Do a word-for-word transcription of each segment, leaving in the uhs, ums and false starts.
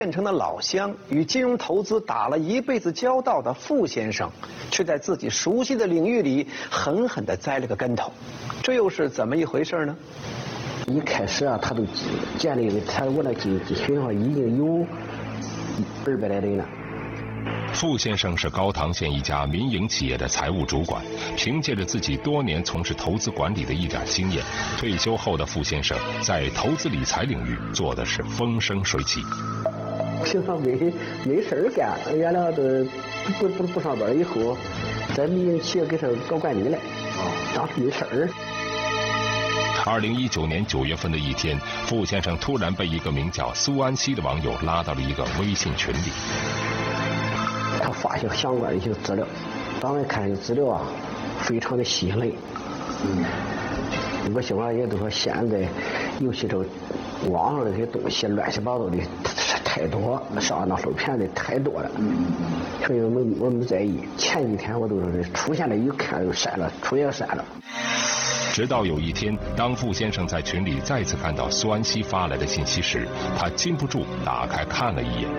县城的老乡，与金融投资打了一辈子交道的傅先生，却在自己熟悉的领域里狠狠地栽了个跟头，这又是怎么一回事呢？ 一开始啊，他都建立了，他我那经济学校已经有二百来人了。 傅先生是高唐县一家民营企业的财务主管，凭借着自己多年从事投资管理的一点经验，退休后的傅先生在投资理财领域做的是风生水起。 平常没没事儿干，原来都不不不上班，以后在民营企业给他搞管理了，当时没事儿。 二零一九年九月份的一天，傅先生突然被一个名叫苏安熙的网友拉到了一个微信群里。 他发现相关的一些资料，当然看这资料啊，非常的吸引人。嗯，我希望也都说现在，尤其这个网上这些东西乱七八糟的太多，上当受骗的太多了。嗯，所以我们我们在意。前几天我都是出现了，一看就删了，出也删了。 直到有一天，当傅先生在群里再次看到苏安熙发来的信息时，他禁不住打开看了一眼。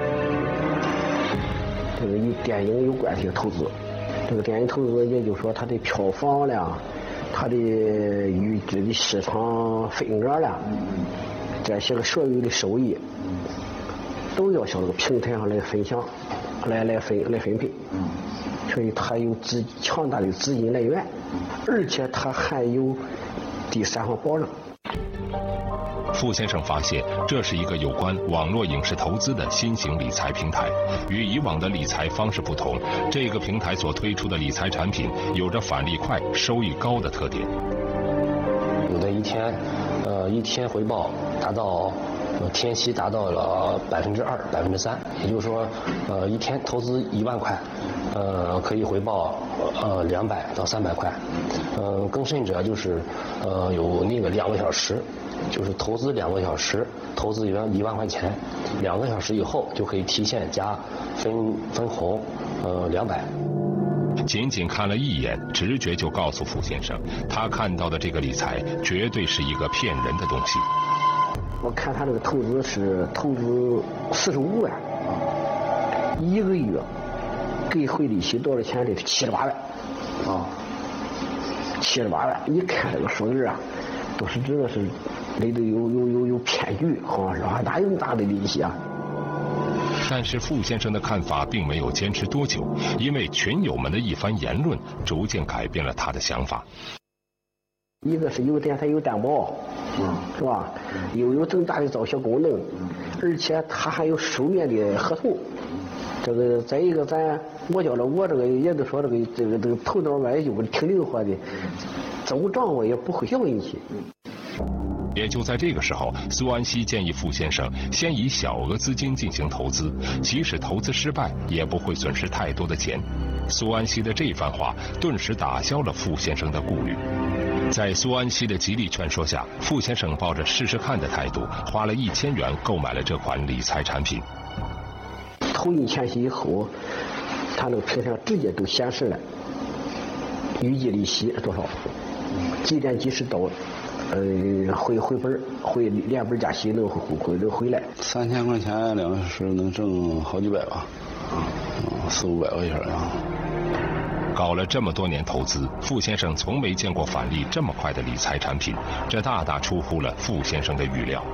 这个与电影有关系的投资，这个电影投资也就是说它的票房了，它的预知的市场份额了，这些个所有的收益，都要向这个平台上来分享，来来分来分配。所以它有资强大的资金来源，而且它还有第三方保障。 傅先生发现，这是一个有关网络影视投资的新型理财平台。与以往的理财方式不同，这个平台所推出的理财产品有着返利快、收益高的特点。 有的一天，呃，一天回报达到，呃，天息达到了百分之二、百分之三，也就是说，呃，一天投资一万块，呃，可以回报呃两百到三百块，呃，更甚者就是，呃，有那个两个小时。就是投资两个小时，投资一万一万块钱，两个小时以后就可以提现加分分红，呃，两百。 仅仅看了一眼，直觉就告诉傅先生，他看到的这个理财绝对是一个骗人的东西。 我看他这个投资是投资四十五万，一个月给回利息多少钱？这是七十八万，啊，七十八万！一看这个数字啊，都是真的是。里头有有有有骗局，好像是吧？哪有那么大的利息啊？ 但是傅先生的看法并没有坚持多久，因为群友们的一番言论，逐渐改变了他的想法。 一个是有点它有担保，嗯，是吧？又有更大的造血功能，而且它还有书面的合同。这个再一个，咱我觉得我这个也都说这个这个这个头脑万一就挺灵活的，走账我也不会小问题。 也就在这个时候，苏安熙建议傅先生先以小额资金进行投资，即使投资失败，也不会损失太多的钱。苏安熙的这番话顿时打消了傅先生的顾虑。在苏安熙的极力劝说下，傅先生抱着试试看的态度，花了一千元购买了这款理财产品。 投进钱息以后，他那个平台上直接都显示了预计利息多少，几点几时到。呃，回回本回连本加息能回回能回来。 三千块钱两个小时能挣好几百吧，嗯，四五百块钱啊。 搞了这么多年投资，傅先生从没见过返利这么快的理财产品，这大大出乎了傅先生的预料。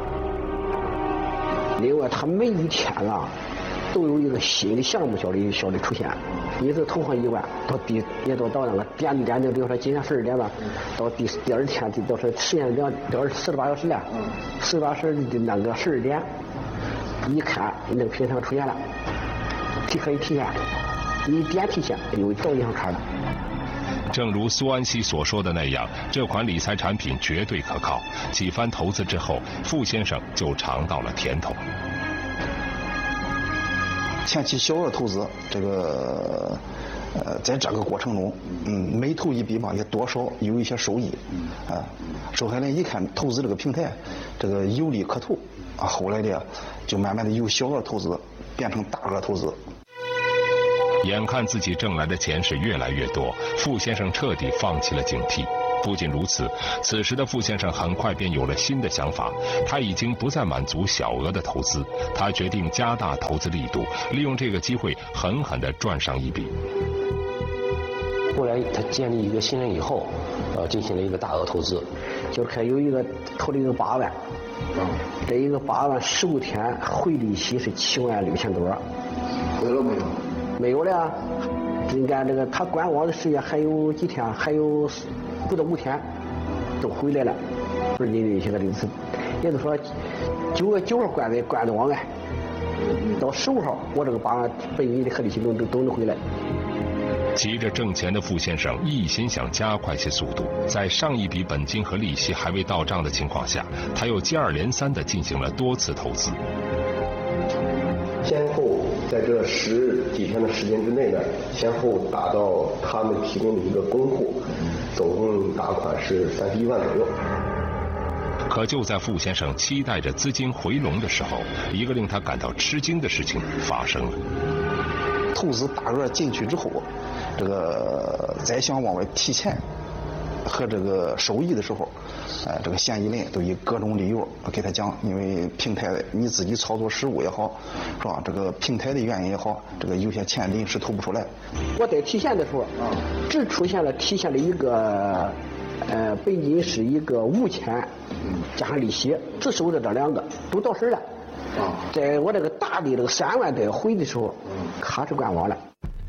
另外，他每一天啊，都有一个新的项目小的小的出现。你是投上一万，到第也都到那个点一点的，比如说今天十二点吧，到第第二天的到时时间两到四十八小时了，四十八小时的那个十二点，一看那个平台出现了，提可以提现，你点提现又到银行卡了。 正如苏安熙所说的那样，这款理财产品绝对可靠。几番投资之后，傅先生就尝到了甜头。 前期小额投资，这个呃，在这个过程中，嗯，每投一笔吧，也多少有一些收益，啊，周海林一看投资这个平台，这个有利可图，啊，后来的就慢慢的由小额投资变成大额投资。 眼看自己挣来的钱是越来越多，傅先生彻底放弃了警惕。 不仅如此，此时的傅先生很快便有了新的想法，他已经不再满足小额的投资，他决定加大投资力度，利用这个机会狠狠地赚上一笔。 后来他建立一个信任以后，呃，进行了一个大额投资， 就是还有一个投了一个八万，这一个八万十五天回利息是七万六千多， 回了没有？ 没有了。应该这个他观望的时间还有几天，还有不到五天，都回来了。不是你现在这次，也就是说九月九号关的关的往外，到十五号我这个八万本金的和利息都都都能回来。 急着挣钱的傅先生一心想加快些速度，在上一笔本金和利息还未到账的情况下，他又接二连三地进行了多次投资。 先后在这十几天的时间之内呢，先后打到他们提供的一个公户，总共打款是三十一万左右。 可就在傅先生期待着资金回笼的时候，一个令他感到吃惊的事情发生了。 投资大额进去之后，这个再想往外提钱和这个收益的时候，呃，这个嫌疑人都以各种理由给他讲，因为平台你自己操作失误也好，是吧？这个平台的原因也好，这个有些钱临时投不出来。 我在提现的时候，只出现了提现的一个，呃，本金是一个五千，加上利息，只收的这两个都到手了。啊，在我这个大的这个三万多回的时候，卡是关网了。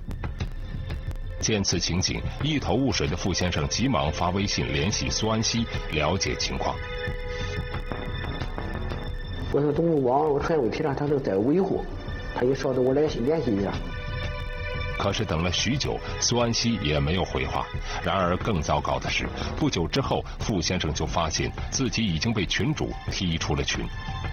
见此情景，一头雾水的傅先生急忙发微信联系苏安西了解情况。 我说东网我出现问题了，他都在维护，他就稍等我联系联系一下。 可是等了许久，苏安西也没有回话。然而更糟糕的是，不久之后，傅先生就发现自己已经被群主踢出了群。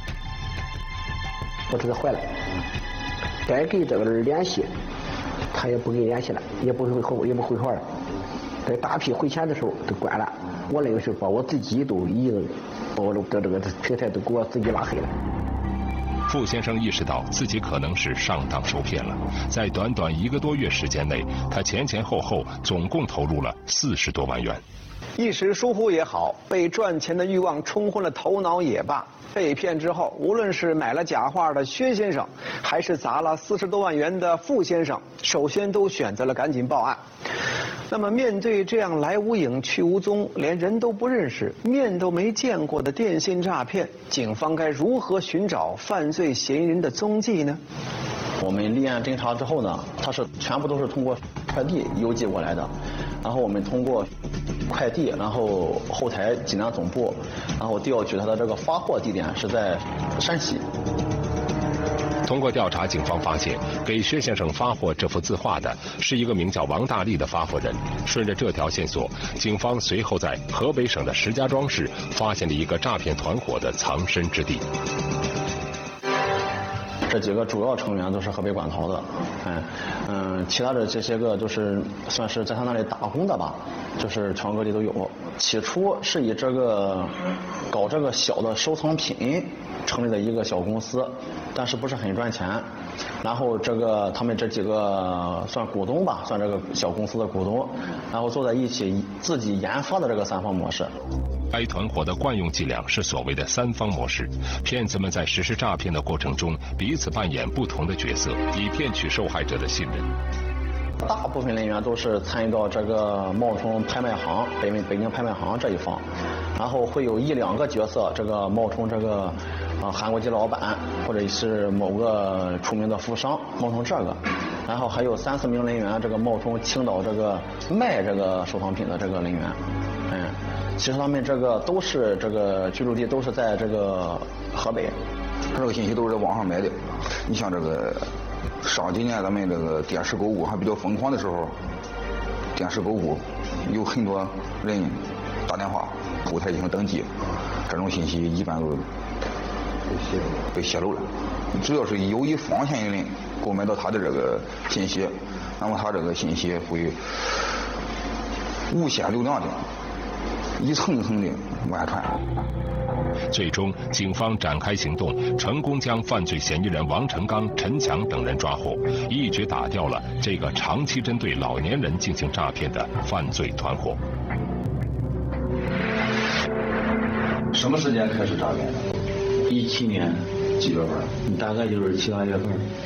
我这个坏了，该给这个人联系，他也不给联系了，也不会回，也不回话了。在大批汇钱的时候都关了，我那个时候把我自己都已经把我的这个平台都给我自己拉黑了。 傅先生意识到自己可能是上当受骗了，在短短一个多月时间内，他前前后后总共投入了四十多万元。 一时疏忽也好，被赚钱的欲望冲昏了头脑也罢，被骗之后，无论是买了假画的薛先生，还是砸了四十多万元的傅先生，首先都选择了赶紧报案。那么面对这样来无影去无踪，连人都不认识、面都没见过的电信诈骗，警方该如何寻找犯罪嫌疑人的踪迹呢？ 我们立案侦查之后呢，它是全部都是通过快递邮寄过来的，然后我们通过快递，然后后台济南总部，然后调取它的这个发货地点是在山西。 通过调查，警方发现给薛先生发货这幅字画的是一个名叫王大力的发货人。顺着这条线索，警方随后在河北省的石家庄市发现了一个诈骗团伙的藏身之地。 这几个主要成员都是河北馆陶的，嗯嗯，其他的这些个就是算是在他那里打工的吧，就是全国各地都有。起初是以这个搞这个小的收藏品成立的一个小公司，但是不是很赚钱。然后这个他们这几个算股东吧，算这个小公司的股东，然后坐在一起自己研发的这个三方模式。 该团伙的惯用伎俩是所谓的三方模式，骗子们在实施诈骗的过程中彼此扮演不同的角色，以骗取受害者的信任。 大部分人员都是参与到这个冒充拍卖行、北北京拍卖行这一方，然后会有一两个角色，这个冒充这个啊韩国籍老板或者是某个出名的富商，冒充这个，然后还有三四名人员，这个冒充青岛这个卖这个收藏品的这个人员，嗯，其实他们这个都是这个居住地都是在这个河北， 这个信息都是在网上买的。你像这个上几年咱们这个电视购物还比较疯狂的时候，电视购物有很多人打电话后台进行登记，这种信息一般都被泄露了。只要是有意方嫌疑人购买到他的这个信息，那么他这个信息会无限流量的一层一层的往下传。 最终，警方展开行动，成功将犯罪嫌疑人王成刚、陈强等人抓获，一举打掉了这个长期针对老年人进行诈骗的犯罪团伙。 什么时间开始诈骗的？ 一七年几月份？ 大概就是七八月份。